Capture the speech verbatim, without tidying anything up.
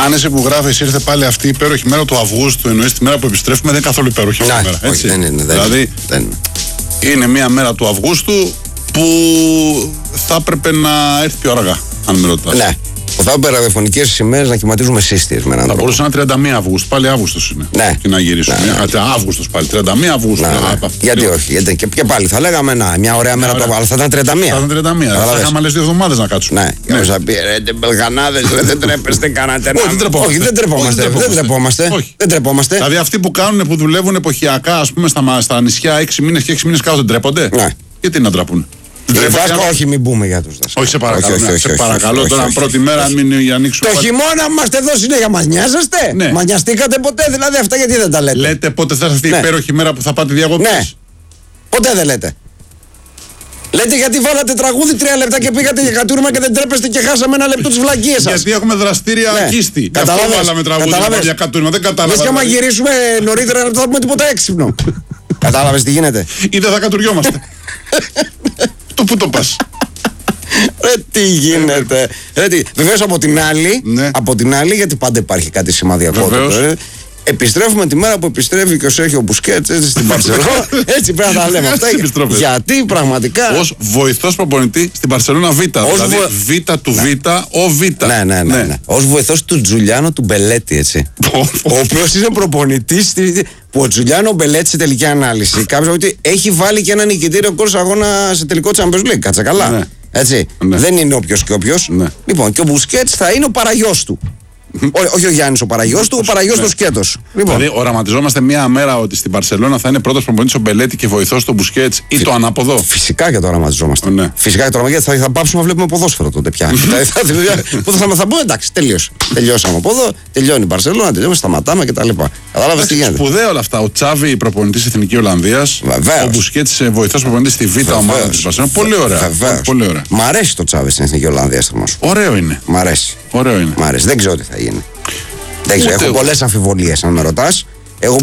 Αν εσύ που γράφεις ήρθε πάλι αυτή η υπέροχη μέρα του Αυγούστου, εννοείς τη μέρα που επιστρέφουμε, δεν είναι καθόλου υπέροχη ναι, μέρα. Έτσι. Όχι, δεν είναι. Δεν δηλαδή, δεν είναι. είναι μια μέρα του Αυγούστου που θα έπρεπε να έρθει πιο αργά, αν με ρωτάς. Ναι. Που θα έπρεπε ραδιοφωνικές ημέρες να κυματίζουμε σύστιες με έναν Θα τρόπο. μπορούσε να είναι τριάντα μία Αυγούστου, πάλι Αύγουστος είναι. Ναι. Και να γυρίσουμε. Ναι, ναι. Αύγουστος πάλι, τριάντα μία Αυγούστου. Ναι, ναι. Γιατί όχι, γιατί και, και πάλι θα λέγαμε να, μια ωραία μέρα το αλλά θα ήταν τριάντα μία. Θα ήταν τριάντα μία. Θα είχαμε άλλες δύο εβδομάδες να κάτσουμε. Ναι, και όμως θα πει ρε μπελγανάδες, δεν τρέπεστε κανένα. Όχι, δεν τρεπόμαστε. Όχι, δεν τρεπόμαστε. Δεν τρεπόμαστε. Δηλαδή αυτοί που κάνουν, που δουλεύουν εποχιακά, ας πούμε, στα νησιά έξι μήνες και έξι μήνες κάτω δεν τρέπονται. Γιατί να τραπούν. Βάσκο, όχι, μην πούμε για τους δάσκαλους. Όχι, σε παρακαλώ. Όχι, όχι, ναι, σε όχι, παρακαλώ όχι, τώρα, όχι, πρώτη όχι, μέρα, όχι. μην ανοίξουμε. Το χειμώνα που είμαστε εδώ συνέχεια, μας νοιάζεστε. Ναι. Μας νοιαστήκατε ποτέ, δηλαδή αυτά γιατί δεν τα λέτε. Λέτε πότε θα έρθει η Ναι. υπέροχη μέρα που θα πάτε διακοπές. Ναι. Ποτέ δεν λέτε. Λέτε γιατί βάλατε τραγούδι τρία λεπτά και πήγατε για κατούρμα και δεν τρέπεστε και χάσαμε ένα λεπτό τις βλακίες σας. Γιατί έχουμε δραστήρια Ναι. κίστη. Γι' αυτό Κατάλαβες. βάλαμε τραγούδι Κατάλαβες. για κατούριμα. Δεν κατάλαβα. Λες και άμα δηλαδή. γυρίσουμε νωρίτερα δεν θα πούμε τίποτα έξυπνο. Κατάλαβες τι γίνεται. Ή δεν θα κατουριόμαστε. Το πού το πας. Ρε τι γίνεται. Ρε, τι... Βεβαίως από την άλλη, Ναι. από την άλλη, γιατί πάντα υπάρχει κάτι σημαδιακό. Βεβαίως. Ε, επιστρέφουμε τη μέρα που επιστρέφει και ο Σέρχιο Μπουσκέτς έτσι, στην Μπαρσελόνα. Έτσι πρέπει να τα λέμε αυτά. Επιστροφές. Γιατί πραγματικά. Ως βοηθός προπονητή στην Μπαρσελόνα Β. Δηλαδή βο- Β του Β, ο Β. Ναι, ναι, ναι. ναι. Ως βοηθός του Τζουλιάνο του Μπελέτη, έτσι. Ο οποίος είναι προπονητής στη- που ο Τζουλιάνο Μπελέτη σε τελική ανάλυση. Κάποιος ότι έχει βάλει και ένα νικητήριο κόρς αγώνα σε τελικό Champions League. Κάτσε καλά. Ναι. Έτσι. Ναι. Δεν είναι όποιος και όποιος. Ναι. Λοιπόν, και ο Μπουσκέτς θα είναι ο παραγιός του. Ό, όχι ο Γιάννης ο παραγιός του, ο παραγιός του Σκέτος. Λοιπόν, Δηλαδή, οραματιζόμαστε μία μέρα ότι στην Μπαρσελόνα θα είναι πρώτος προπονητής ο Μπελέτη και βοηθός του Μπουσκέτς ή το ανάποδο. φυσικά και το οραματιζόμαστε. Ναι. Φυσικά και το οραματιζόμαστε. Θα, θα πάψουμε να βλέπουμε ποδόσφαιρο τότε πια. θα, θα, που θα, θα, θα πούμε εντάξει, τελείωσε. Τελειώσαμε από εδώ, τελειώνει η Μπαρσελόνα, τελειώνουμε, σταματάμε κτλ. Κατάλαβες τι γίνεται. Σπουδαία όλα αυτά. Ο Τσάβη προπονητής Εθνική Ολλανδίας. Βεβαίως. Ο Μπουσκέτς βοηθός προπονητής στη Β' ομάδα της Μπαρσελόνα. Πολύ ωραία. Βεβαίως. Πολύ ωραία. Μ' αρέσει το Τσάβη στην Εθνική Ολλανδία, στριμώ σου. Ωραίο είναι. Μ' αρέσει. Ωραίο είναι. Μ' αρέσει. Δεν ξέρω τι θα γίνει. Δεν ξέρω. Ούτε Έχω εγώ. πολλές αμφιβολίες, αν με ρωτάς.